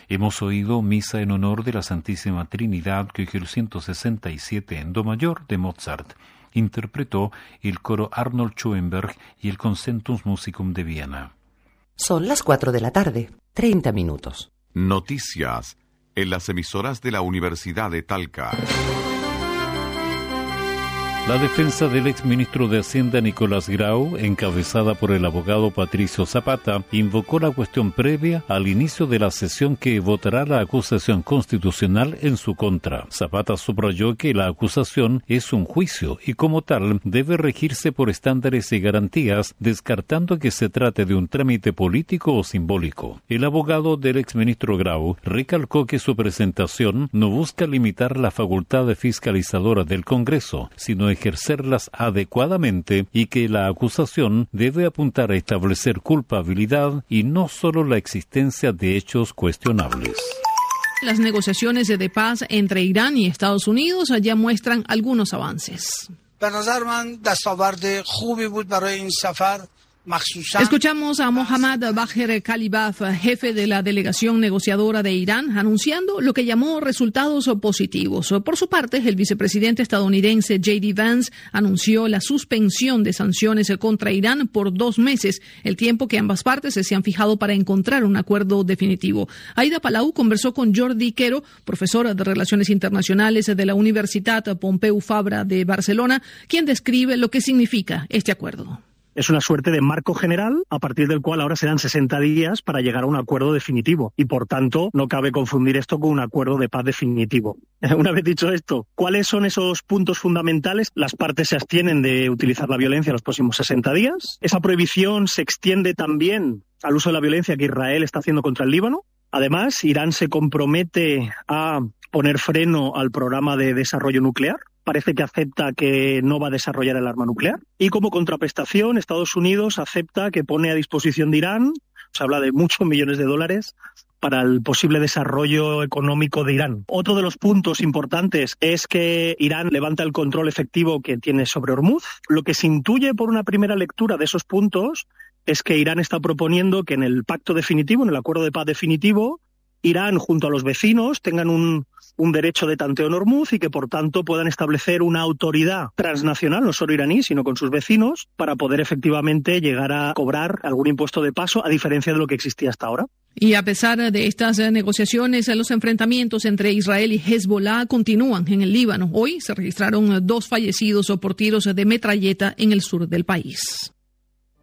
Hemos oído Misa en honor de la Santísima Trinidad, que el 167 en Do mayor de Mozart. Interpretó el coro Arnold Schoenberg y el Concentus Musicum de Viena. Son las 4 de la tarde, 30 minutos. Noticias en las emisoras de la Universidad de Talca. La defensa del exministro de Hacienda Nicolás Grau, encabezada por el abogado Patricio Zapata, invocó la cuestión previa al inicio de la sesión que votará la acusación constitucional en su contra. Zapata subrayó que la acusación es un juicio y como tal debe regirse por estándares y garantías, descartando que se trate de un trámite político o simbólico. El abogado del exministro Grau recalcó que su presentación no busca limitar la facultad fiscalizadora del Congreso, sino ejercerlas adecuadamente y que la acusación debe apuntar a establecer culpabilidad y no solo la existencia de hechos cuestionables. Las negociaciones de paz entre Irán y Estados Unidos ya muestran algunos avances. Escuchamos a Mohammad Bagher Khalibaf, jefe de la delegación negociadora de Irán, anunciando lo que llamó resultados positivos. Por su parte, el vicepresidente estadounidense J.D. Vance anunció la suspensión de sanciones contra Irán por 2 meses, el tiempo que ambas partes se han fijado para encontrar un acuerdo definitivo. Aida Palau conversó con Jordi Quero, profesora de Relaciones Internacionales de la Universitat Pompeu Fabra de Barcelona, quien describe lo que significa este acuerdo. Es una suerte de marco general a partir del cual ahora serán 60 días para llegar a un acuerdo definitivo y, por tanto, no cabe confundir esto con un acuerdo de paz definitivo. Una vez dicho esto, ¿cuáles son esos puntos fundamentales? Las partes se abstienen de utilizar la violencia en los próximos 60 días. Esa prohibición se extiende también al uso de la violencia que Israel está haciendo contra el Líbano. Además, Irán se compromete a poner freno al programa de desarrollo nuclear. Parece que acepta que no va a desarrollar el arma nuclear. Y como contraprestación, Estados Unidos acepta que pone a disposición de Irán, se habla de muchos millones de dólares, para el posible desarrollo económico de Irán. Otro de los puntos importantes es que Irán levanta el control efectivo que tiene sobre Hormuz. Lo que se intuye por una primera lectura de esos puntos es que Irán está proponiendo que en el pacto definitivo, en el acuerdo de paz definitivo, Irán junto a los vecinos tengan un derecho de tanteo en Hormuz y que por tanto puedan establecer una autoridad transnacional, no solo iraní, sino con sus vecinos, para poder efectivamente llegar a cobrar algún impuesto de paso, a diferencia de lo que existía hasta ahora. Y a pesar de estas negociaciones, los enfrentamientos entre Israel y Hezbollah continúan en el Líbano. Hoy se registraron 2 fallecidos por tiros de metralleta en el sur del país.